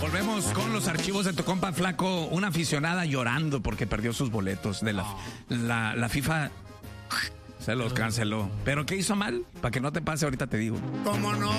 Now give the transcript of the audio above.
Volvemos con los archivos de tu compa Flaco. Una aficionada llorando porque perdió sus boletos de la FIFA. Se los canceló. ¿Pero qué hizo mal? Para que no te pase, ahorita te digo. ¿Cómo no?